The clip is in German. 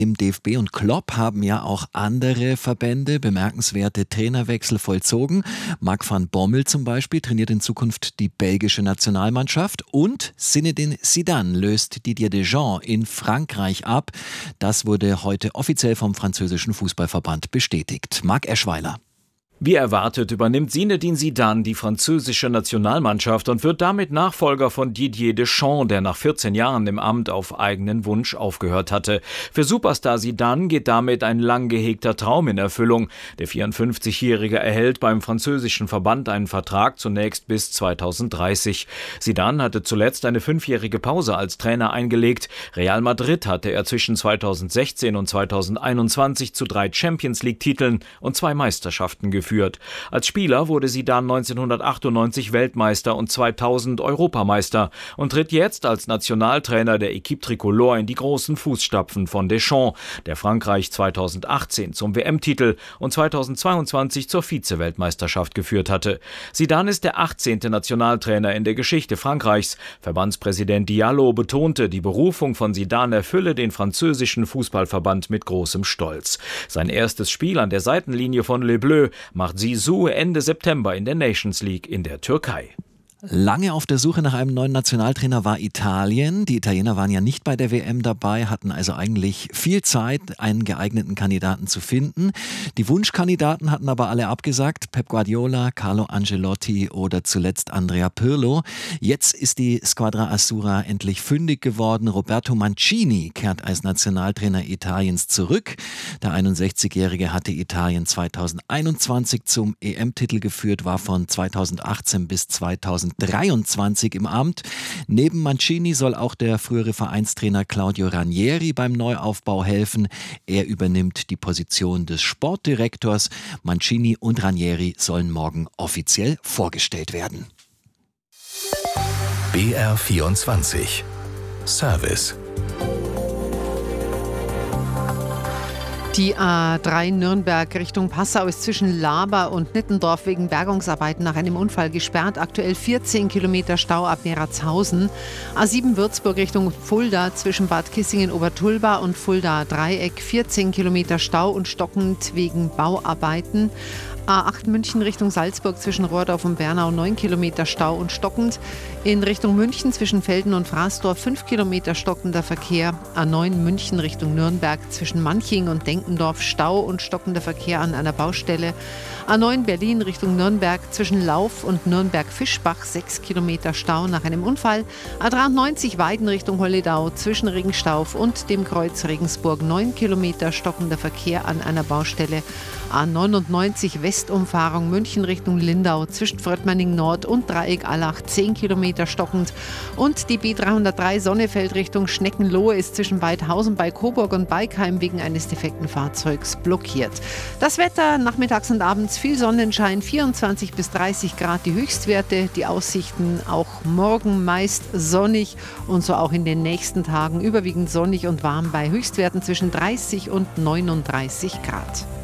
Im DFB und Klopp haben ja auch andere Verbände bemerkenswerte Trainerwechsel vollzogen. Marc van Bommel zum Beispiel trainiert in Zukunft die belgische Nationalmannschaft und Zinedine Zidane löst Didier Deschamps in Frankreich ab. Das wurde heute offiziell vom französischen Fußballverband bestätigt. Marc Eschweiler. Wie erwartet übernimmt Zinedine Zidane die französische Nationalmannschaft und wird damit Nachfolger von Didier Deschamps, der nach 14 Jahren im Amt auf eigenen Wunsch aufgehört hatte. Für Superstar Zidane geht damit ein lang gehegter Traum in Erfüllung. Der 54-Jährige erhält beim französischen Verband einen Vertrag zunächst bis 2030. Zidane hatte zuletzt eine 5-jährige Pause als Trainer eingelegt. Real Madrid hatte er zwischen 2016 und 2021 zu 3 Champions-League-Titeln und 2 Meisterschaften geführt. Als Spieler wurde Zidane 1998 Weltmeister und 2000 Europameister und tritt jetzt als Nationaltrainer der Équipe Tricolore in die großen Fußstapfen von Deschamps, der Frankreich 2018 zum WM-Titel und 2022 zur Vize-Weltmeisterschaft geführt hatte. Zidane ist der 18. Nationaltrainer in der Geschichte Frankreichs. Verbandspräsident Diallo betonte, die Berufung von Zidane erfülle den französischen Fußballverband mit großem Stolz. Sein erstes Spiel an der Seitenlinie von Les Bleus macht Zizou Ende September in der Nations League in der Türkei. Lange auf der Suche nach einem neuen Nationaltrainer war Italien. Die Italiener waren ja nicht bei der WM dabei, hatten also eigentlich viel Zeit, einen geeigneten Kandidaten zu finden. Die Wunschkandidaten hatten aber alle abgesagt. Pep Guardiola, Carlo Ancelotti oder zuletzt Andrea Pirlo. Jetzt ist die Squadra Azzurra endlich fündig geworden. Roberto Mancini kehrt als Nationaltrainer Italiens zurück. Der 61-Jährige hatte Italien 2021 zum EM-Titel geführt, war von 2018 bis 2023 im Amt. Neben Mancini soll auch der frühere Vereinstrainer Claudio Ranieri beim Neuaufbau helfen. Er übernimmt die Position des Sportdirektors. Mancini und Ranieri sollen morgen offiziell vorgestellt werden. BR24 Service. Die A3 Nürnberg Richtung Passau ist zwischen Laber und Nittendorf wegen Bergungsarbeiten nach einem Unfall gesperrt. Aktuell 14 Kilometer Stau ab Meratshausen. A7 Würzburg Richtung Fulda zwischen Bad Kissingen-Obertulba und Fulda Dreieck 14 Kilometer Stau und stockend wegen Bauarbeiten. A8 München Richtung Salzburg zwischen Rohrdorf und Bernau 9 Kilometer Stau und stockend. In Richtung München zwischen Velden und Fraßdorf 5 Kilometer stockender Verkehr. A9 München Richtung Nürnberg zwischen Manching und Denkendorf Stau und stockender Verkehr an einer Baustelle. A9 Berlin Richtung Nürnberg zwischen Lauf und Nürnberg-Fischbach 6 Kilometer Stau nach einem Unfall. A93 Weiden Richtung Holledau zwischen Regenstauf und dem Kreuz Regensburg 9 Kilometer stockender Verkehr an einer Baustelle. A99 Westumfahrung München Richtung Lindau zwischen Fröttmanning Nord und Dreieck Allach 10 Kilometer stockend. Und die B303 Sonnefeld Richtung Schneckenlohe ist zwischen Weidhausen bei Coburg und Beikheim wegen eines defekten Fahrzeugs blockiert. Das Wetter nachmittags und abends viel Sonnenschein, 24 bis 30 Grad die Höchstwerte. Die Aussichten auch morgen meist sonnig und so auch in den nächsten Tagen überwiegend sonnig und warm bei Höchstwerten zwischen 30 und 39 Grad.